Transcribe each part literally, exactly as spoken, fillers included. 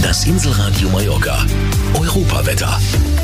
Das Inselradio Mallorca. Europawetter.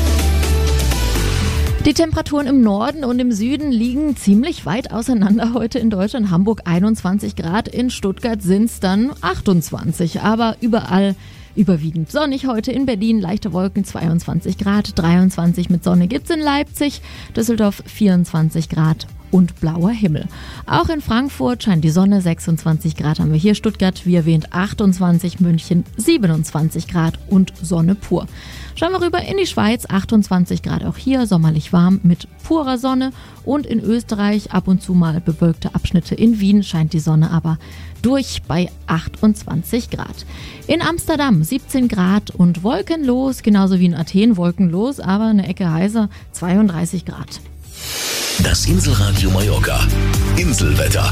Die Temperaturen im Norden und im Süden liegen ziemlich weit auseinander heute in Deutschland. Hamburg einundzwanzig Grad, in Stuttgart sind es dann achtundzwanzig. Aber überall überwiegend sonnig heute. In Berlin leichte Wolken, zweiundzwanzig Grad, dreiundzwanzig mit Sonne gibt's in Leipzig, Düsseldorf vierundzwanzig Grad und blauer Himmel. Auch in Frankfurt scheint die Sonne, sechsundzwanzig Grad haben wir hier, Stuttgart wie erwähnt achtundzwanzig, München siebenundzwanzig Grad und Sonne pur. Schauen wir rüber in die Schweiz, achtundzwanzig Grad auch hier, sommerlich warm mit purer Sonne, und in Österreich ab und zu mal bewölkte Abschnitte. In Wien scheint die Sonne aber durch bei achtundzwanzig Grad. In Amsterdam siebzehn Grad und wolkenlos, genauso wie in Athen wolkenlos, aber eine Ecke heißer, zweiunddreißig Grad. Das Inselradio Mallorca. Inselwetter.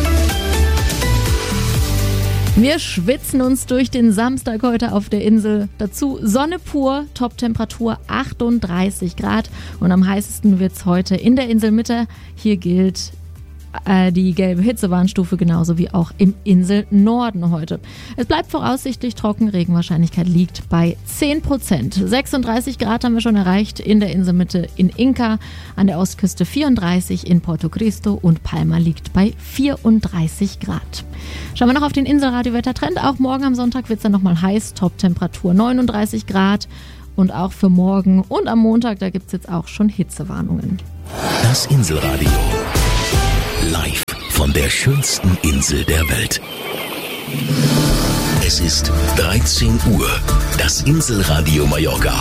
Wir schwitzen uns durch den Samstag heute auf der Insel. Dazu Sonne pur, Toptemperatur achtunddreißig Grad und am heißesten wird's heute in der Inselmitte. Hier gilt äh, die gelbe Hitzewarnstufe genauso wie auch im Inselnorden heute. Es bleibt voraussichtlich trocken, Regenwahrscheinlichkeit liegt bei zehn Prozent. sechsunddreißig Grad haben wir schon erreicht in der Inselmitte in Inca, an der Ostküste vierunddreißig, in Porto Cristo und Palma liegt bei vierunddreißig Grad. Schauen wir noch auf den Inselradio-Wettertrend. Auch morgen am Sonntag wird es dann nochmal heiß, Top-Temperatur neununddreißig Grad und auch für morgen und am Montag, da gibt es jetzt auch schon Hitzewarnungen. Das Inselradio. Live von der schönsten Insel der Welt. Es ist dreizehn Uhr. Das Inselradio Mallorca.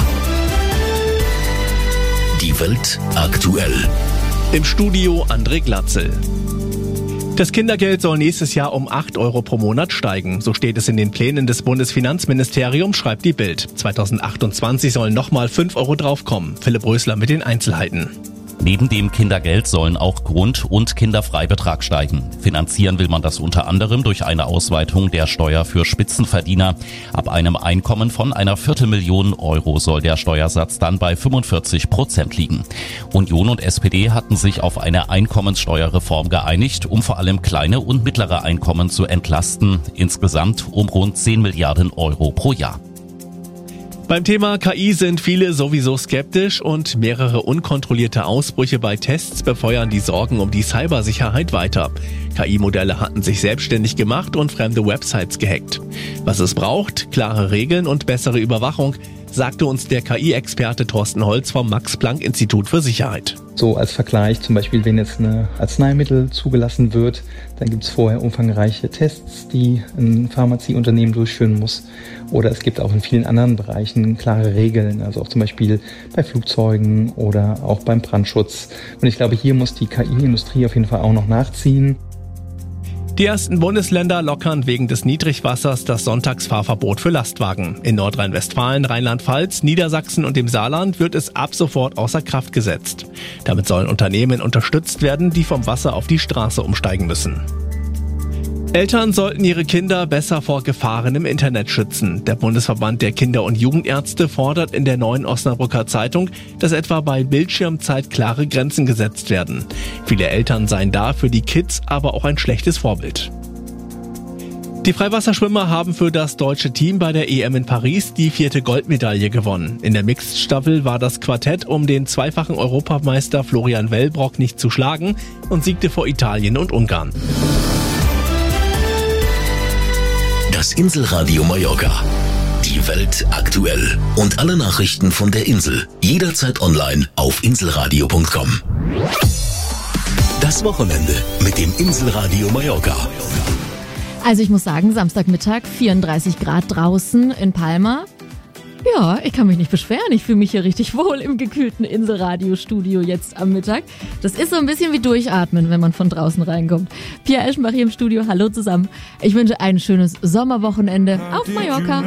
Die Welt aktuell. Im Studio André Glatzel. Das Kindergeld soll nächstes Jahr um acht Euro pro Monat steigen. So steht es in den Plänen des Bundesfinanzministeriums, schreibt die Bild. zweitausendachtundzwanzig sollen nochmal fünf Euro draufkommen. Philipp Rösler mit den Einzelheiten. Neben dem Kindergeld sollen auch Grund- und Kinderfreibetrag steigen. Finanzieren will man das unter anderem durch eine Ausweitung der Steuer für Spitzenverdiener. Ab einem Einkommen von einer Viertelmillion Euro soll der Steuersatz dann bei fünfundvierzig Prozent liegen. Union und S P D hatten sich auf eine Einkommenssteuerreform geeinigt, um vor allem kleine und mittlere Einkommen zu entlasten. Insgesamt um rund zehn Milliarden Euro pro Jahr. Beim Thema K I sind viele sowieso skeptisch und mehrere unkontrollierte Ausbrüche bei Tests befeuern die Sorgen um die Cybersicherheit weiter. K I-Modelle hatten sich selbstständig gemacht und fremde Websites gehackt. Was es braucht, klare Regeln und bessere Überwachung, sagte uns der K I-Experte Thorsten Holz vom Max-Planck-Institut für Sicherheit. So als Vergleich zum Beispiel, wenn jetzt ein Arzneimittel zugelassen wird, dann gibt es vorher umfangreiche Tests, die ein Pharmazieunternehmen durchführen muss. Oder es gibt auch in vielen anderen Bereichen klare Regeln, also auch zum Beispiel bei Flugzeugen oder auch beim Brandschutz. Und ich glaube, hier muss die K I-Industrie auf jeden Fall auch noch nachziehen. Die ersten Bundesländer lockern wegen des Niedrigwassers das Sonntagsfahrverbot für Lastwagen. In Nordrhein-Westfalen, Rheinland-Pfalz, Niedersachsen und dem Saarland wird es ab sofort außer Kraft gesetzt. Damit sollen Unternehmen unterstützt werden, die vom Wasser auf die Straße umsteigen müssen. Eltern sollten ihre Kinder besser vor Gefahren im Internet schützen. Der Bundesverband der Kinder- und Jugendärzte fordert in der Neuen Osnabrücker Zeitung, dass etwa bei Bildschirmzeit klare Grenzen gesetzt werden. Viele Eltern seien da für die Kids aber auch ein schlechtes Vorbild. Die Freiwasserschwimmer haben für das deutsche Team bei der E M in Paris die vierte Goldmedaille gewonnen. In der Mixed-Staffel war das Quartett um den zweifachen Europameister Florian Wellbrock nicht zu schlagen und siegte vor Italien und Ungarn. Das Inselradio Mallorca. Die Welt aktuell. Und alle Nachrichten von der Insel. Jederzeit online auf inselradio punkt com. Das Wochenende mit dem Inselradio Mallorca. Also ich muss sagen, Samstagmittag vierunddreißig Grad draußen in Palma. Ja, ich kann mich nicht beschweren. Ich fühle mich hier richtig wohl im gekühlten Inselradiostudio jetzt am Mittag. Das ist so ein bisschen wie Durchatmen, wenn man von draußen reinkommt. Pia Eschenbach hier im Studio. Hallo zusammen. Ich wünsche ein schönes Sommerwochenende auf Mallorca.